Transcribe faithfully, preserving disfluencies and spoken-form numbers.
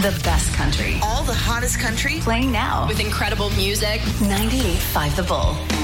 The best country. All the hottest country. Playing now. With incredible music. ninety-eight point five The Bull.